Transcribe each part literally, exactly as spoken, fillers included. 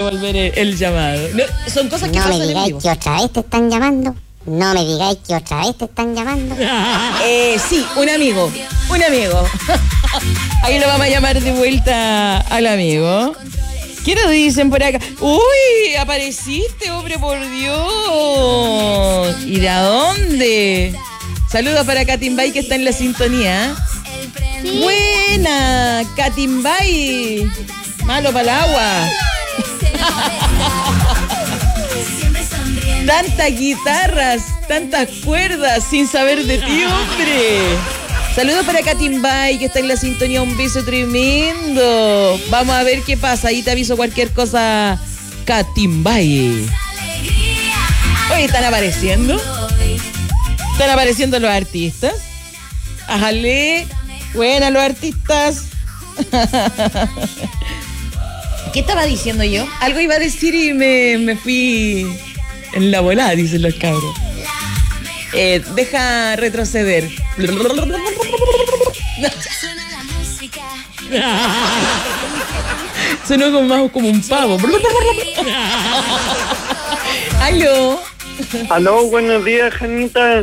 devolver el, el llamado. No, son cosas que no pasan me en digáis vivo. que otra vez te están llamando. No me digáis que otra vez te están llamando. Eh, sí, un amigo, un amigo. Ahí lo vamos a llamar de vuelta al amigo. ¿Qué nos dicen por acá? ¡Uy! Apareciste, hombre, por Dios. ¿Y de dónde? Saludos para Katimbay, que está en la sintonía. ¿Sí? Buena, Katimbay. Malo para el agua. Tantas guitarras, tantas cuerdas sin saber de ti, hombre. Saludos para Katimbay, que está en la sintonía. Un beso tremendo. Vamos a ver qué pasa. Ahí te aviso cualquier cosa, Katimbay. Oye, ¿están apareciendo? ¿Están apareciendo los artistas? Ajale. Buenas los artistas. ¿Qué estaba diciendo yo? Algo iba a decir y me, me fui en la volada, dicen los cabros. Eh, deja retroceder. Sonó como, más como un pavo. ¿Aló? Aló, buenos días, Janita.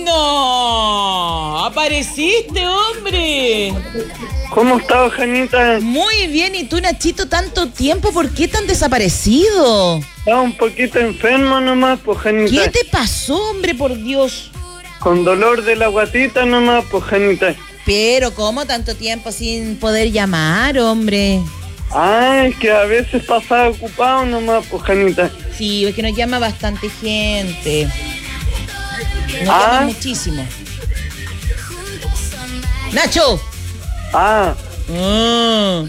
No, apareciste, hombre. ¿Cómo estás, Janita? Muy bien, ¿y tú, Nachito, tanto tiempo? ¿Por qué tan desaparecido? Estaba un poquito enfermo nomás, pues, Janita. ¿Qué te pasó, hombre, por Dios? Con dolor de la guatita nomás, pues, Janita. Pero, ¿cómo tanto tiempo sin poder llamar, hombre? Ah, es que a veces pasaba ocupado nomás, pues, Janita. Sí, es que nos llama bastante gente. Nos ah. llama muchísimo. ¡Nacho! Ah. Oh.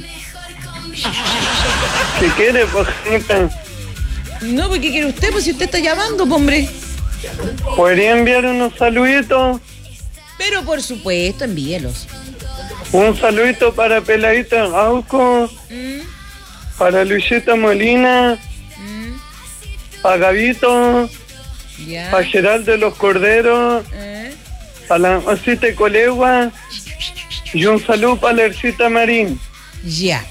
¿Qué quiere, pues, Janita? No, ¿por qué quiere usted? Pues si usted está llamando, hombre. ¿Podría enviar unos saluditos? Pero por supuesto, envíelos. Un saludito para Peladita Auco, ¿Mm? para Luisita Molina, ¿Mm? para Gavito, Ya. para Geraldo de los Corderos, ¿Eh? para la Osita de Colegua y un saludo para la Ercita Marín. Ya.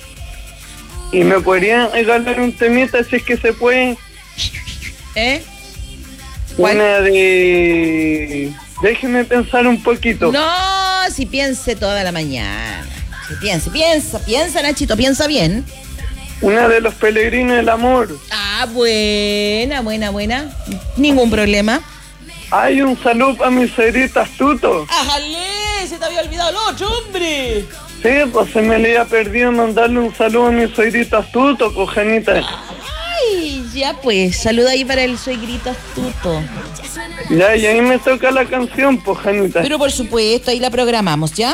¿Y me podrían regalar un temita si es que se puede? ¿Eh? ¿Cuál? Una de... Déjeme pensar un poquito. No, si piense toda la mañana. Si piense, piensa, piensa, Nachito, piensa bien. Una de los Peregrinos del Amor. Ah, buena, buena, buena. Ningún problema. Hay un saludo para mi suegrita Astuto. ¡Ajale! Se te había olvidado el otro, hombre. Sí, pues se me le había perdido mandarle un saludo a mi suegrita Astuto, cojanita. Ay, ya pues, saluda ahí para el suegrito astuto. Ya, y ahí me toca la canción, pojanita. Pero por supuesto, ahí la programamos, ¿ya?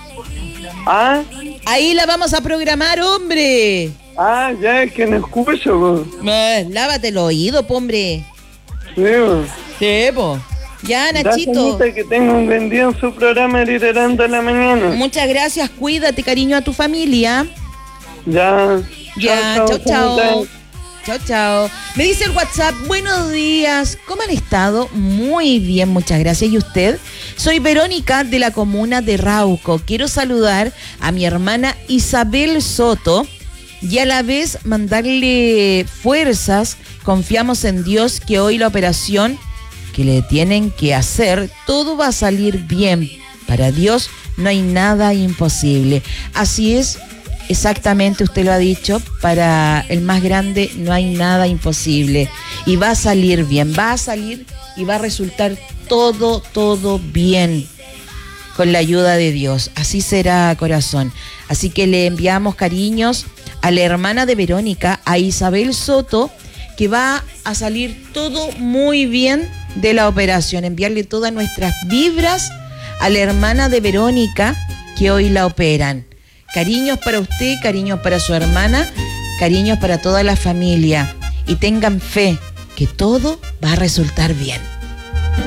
Ah, Ahí la vamos a programar, hombre. ah, ya, es que no escucho, po. Eh, lávate el oído, po, hombre. Sí, po. Sí, po. Ya, Ya, Nachito. Janita, que tenga un buen día en su programa Liderando en la Mañana. Muchas gracias, cuídate, cariño, a tu familia. Ya. Ya, chao, chao. Janita. Chao, chao. Me dice el WhatsApp, buenos días, ¿cómo han estado? Muy bien, muchas gracias. ¿Y usted? Soy Verónica de la comuna de Rauco. Quiero saludar a mi hermana Isabel Soto y a la vez mandarle fuerzas. Confiamos en Dios que hoy la operación que le tienen que hacer, todo va a salir bien. Para Dios no hay nada imposible. Así es. Exactamente, usted lo ha dicho, para el más grande no hay nada imposible y va a salir bien, va a salir y va a resultar todo, todo bien con la ayuda de Dios. Así será, corazón. Así que le enviamos cariños a la hermana de Verónica, a Isabel Soto, que va a salir todo muy bien de la operación. Enviarle todas nuestras vibras a la hermana de Verónica que hoy la operan. Cariños para usted, cariños para su hermana, cariños para toda la familia. Y tengan fe que todo va a resultar bien.